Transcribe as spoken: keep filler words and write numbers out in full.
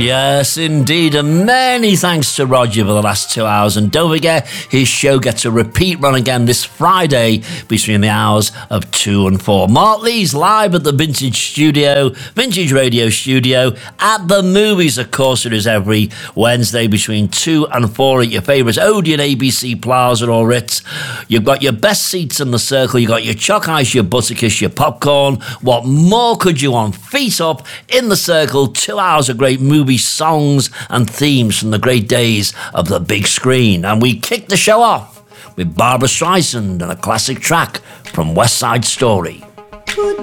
Yes, indeed, and many thanks to Roger for the last two hours. And don't forget, his show gets a repeat run again this Friday between the hours of two and four. Mark Lee's live at the Vintage Studio, Vintage Radio Studio, at the movies. Of course, it is every Wednesday between two and four at your favourites, Odeon, A B C Plaza or Ritz. You've got your best seats in the circle. You've got your choc ice, your butterkiss, your popcorn. What more could you want? Feet up in the circle, two hours of great movie songs and themes from the great days of the big screen. And we kick the show off with Barbra Streisand and a classic track from West Side Story.